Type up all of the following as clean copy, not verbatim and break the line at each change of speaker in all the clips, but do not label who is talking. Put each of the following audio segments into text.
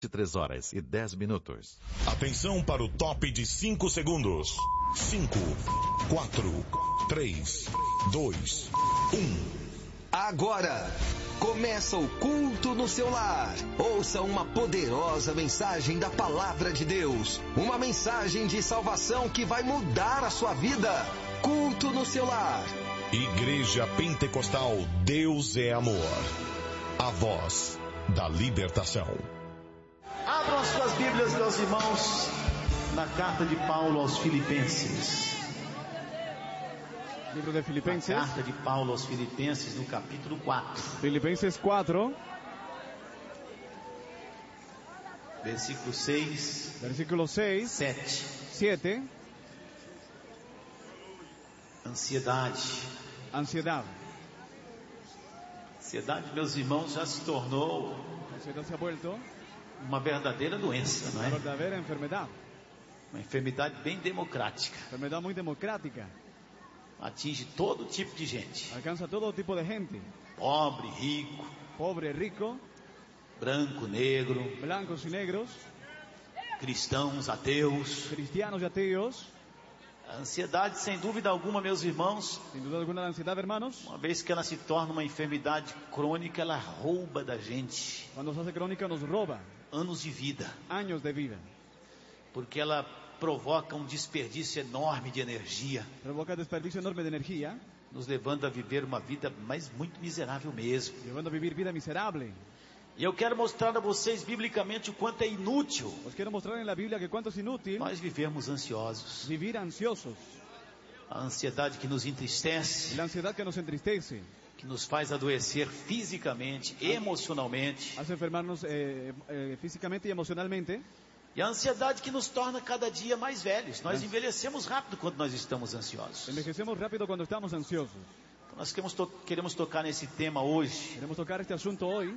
3h10.
Atenção para o top de 5 segundos. 5, 4, 3, 2, 1.
Agora, começa o culto no seu lar. Ouça uma poderosa mensagem da Palavra de Deus. Uma mensagem de salvação que vai mudar a sua vida. Culto no seu lar.
Igreja Pentecostal Deus é Amor. A voz da libertação.
Abram as suas Bíblias, meus irmãos, na carta de Paulo aos Filipenses.
Livro de Filipenses.
A carta de Paulo aos Filipenses, no capítulo 4.
Filipenses 4.
Versículo 6.
Versículo 6. 7.
Ansiedade.
Ansiedade, meus irmãos, já se tornou uma verdadeira doença, não é? Verdadeira enfermedade.
Uma enfermidade bem democrática.
Enfermedade muito democrática.
Atinge todo tipo de gente.
Alcança todo tipo de gente.
Pobre, rico.
Pobre, rico.
Branco, negro.
Blancos e negros.
Cristãos, ateus.
Cristianos e ateus.
A ansiedade, sem dúvida alguma, meus irmãos,
sem dúvida alguma, a ansiedade, hermanos,
uma vez que ela se torna uma enfermidade crônica, ela rouba da gente.
Quando se hace crônica, nos rouba
anos de vida.
Anos de vida.
Porque ela provoca um desperdício enorme de energia.
Provoca desperdício enorme de energia.
Nos levando a viver uma vida, mas muito miserável mesmo.
Levando a viver vida miserável.
E eu quero mostrar a vocês biblicamente o quanto é inútil.
Os quero mostrar na Bíblia que quanto é inútil
nós vivermos ansiosos.
Viver ansiosos.
A ansiedade que nos entristece.
A ansiedade que nos entristece.
Que nos faz adoecer fisicamente, emocionalmente.
Hace enfermarnos fisicamente e emocionalmente.
E a ansiedade que nos torna cada dia mais velhos. Nós envelhecemos rápido quando nós estamos ansiosos.
Envelhecemos rápido quando estamos ansiosos.
Então nós queremos tocar nesse tema hoje.
Queremos tocar este assunto hoje.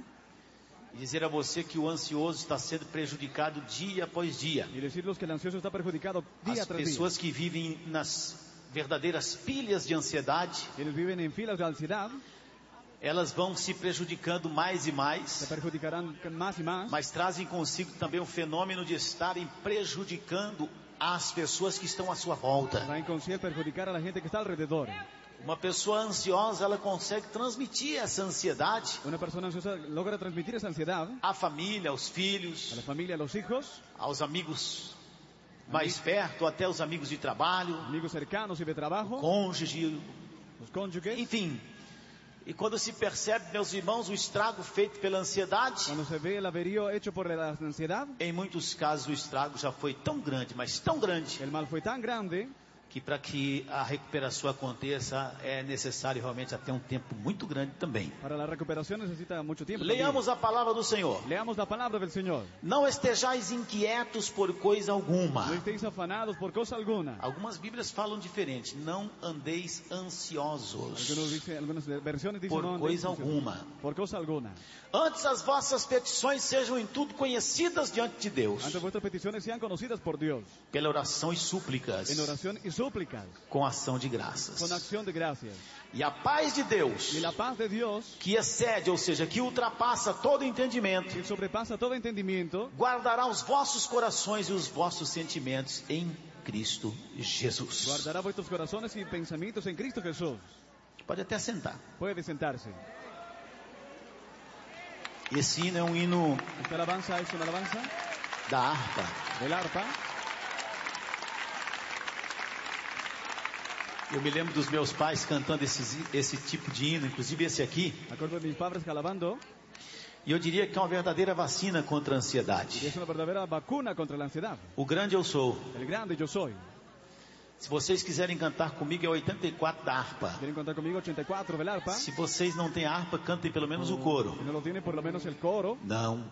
E dizer a você que o ansioso está sendo prejudicado dia após dia.
E dizer-lhes que o ansioso está prejudicado dia
As pessoas que vivem nas verdadeiras pilhas de ansiedade.
Eles vivem em filas de ansiedade.
Elas vão se prejudicando mais e mais.
Se prejudicarão mais e mais.
Mas trazem consigo também o fenômeno de estarem prejudicando as pessoas que estão à sua volta.
Vai conseguir prejudicar a gente que está ao redor.
Uma pessoa ansiosa, ela consegue transmitir essa ansiedade.
Uma pessoa ansiosa logra transmitir essa ansiedade
à família, aos filhos,
à família, aos filhos,
aos amigos mais perto, até os amigos de trabalho,
amigos cercanos e de trabalho,
cônjuge,
os cônjuges,
enfim. E quando se percebe, meus irmãos, o estrago feito pela ansiedade,
quando se vê o averio hecho por a ansiedade,
em muitos casos o estrago já foi tão grande, mas tão grande,
o mal foi tão grande,
que para que a recuperação aconteça é necessário realmente até um tempo muito grande também.
Para a recuperação necessita muito tempo.
Leamos a palavra do Senhor.
Leamos a palavra do Senhor.
Não estejais inquietos por coisa alguma.
Não estéis afanados por coisa alguma.
Algumas Bíblias falam diferente. Não andeis ansiosos.
Algumas versões dizem
por coisa alguma.
Por coisa alguma.
Antes as vossas petições sejam em tudo conhecidas diante de Deus.
Antes vuestras petições sejam conhecidas por Deus.
Pela oração e súplicas.
Em oração e súplicas.
Com ação de graças.
Com ação de graças.
E a paz de Deus.
E a paz de Deus.
Que excede, ou seja, que ultrapassa todo entendimento.
Que sobrepassa todo entendimento.
Guardará os vossos corações e os vossos sentimentos em Cristo Jesus.
Guardará vossos corações e pensamentos em Cristo Jesus.
Pode até sentar.
Pode sentar-se.
Esse hino é um hino.
Esta alabanza é uma alabanza
da harpa.
Del arpa.
Eu me lembro dos meus pais cantando esse tipo de hino, inclusive esse aqui.
Acordo de meus pais cantando.
E eu diria que é uma verdadeira vacina contra a ansiedade.
É uma verdadeira vacuna contra a ansiedade.
O grande eu sou.
O grande eu sou.
Se vocês quiserem cantar comigo, é 84 da harpa.
Querem cantar comigo 84 da harpa?
Se vocês não têm harpa, cantem pelo menos o coro.
Se não tem, por lo menos o coro.
Não